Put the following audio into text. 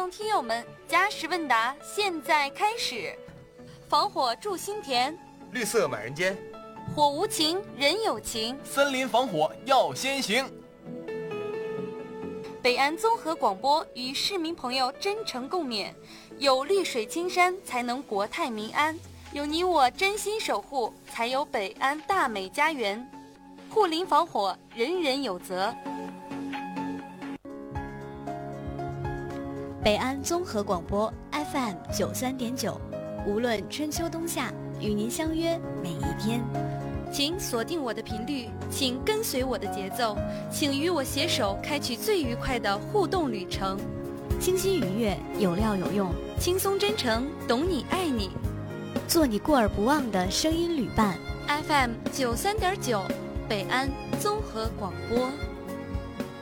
众听友们，加时问答现在开始。防火筑心田， 绿色满人间， 火无情人有情， 森林防火要先行。 北安综合广播与市民朋友真诚共勉，有绿水青山才能国泰民安，有你我真心守护才有北安大美家园，护林防火人人有责。 北安综合广播 FM 93.9，无论春秋冬夏，与您相约每一天。 请锁定我的频率，请跟随我的节奏，请与我携手开启最愉快的互动旅程。 清新愉悦，有料有用， 轻松真诚，懂你爱你， 做你过耳不忘的声音旅伴。 FM 93.9，北安综合广播。